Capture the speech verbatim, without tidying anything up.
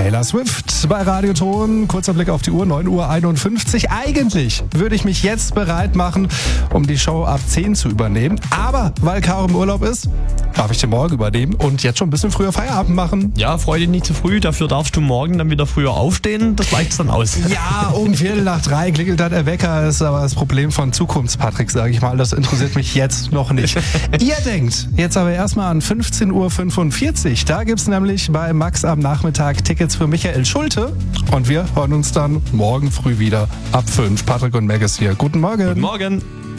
Taylor Swift bei Radioton. Kurzer Blick auf die Uhr, neun Uhr einundfünfzig. Eigentlich würde ich mich jetzt bereit machen, um die Show ab zehn zu übernehmen. Aber weil Caro im Urlaub ist, darf ich den morgen übernehmen und jetzt schon ein bisschen früher Feierabend machen. Ja, freu dich nicht zu früh. Dafür darfst du morgen dann wieder früher aufstehen. Das gleicht es dann aus. Ja, um Viertel nach drei klingelt dann der Wecker. Das ist aber das Problem von Zukunftspatrick, sage ich mal. Das interessiert mich jetzt noch nicht. Ihr denkt jetzt aber erstmal an fünfzehn Uhr fünfundvierzig. Da gibt's nämlich bei Max am Nachmittag Tickets für Michael Schulte. Und wir hören uns dann morgen früh wieder ab fünf. Patrick und Meg ist hier. Guten Morgen. Guten Morgen.